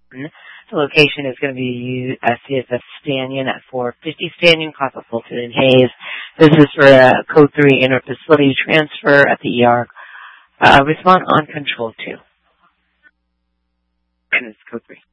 The location is going to be CSF Stanion at 450 Stanion, Casa Fulton and Hayes. This is for a Code 3 inter-facility transfer at the ER. Respond on Control 2. And it's Code 3.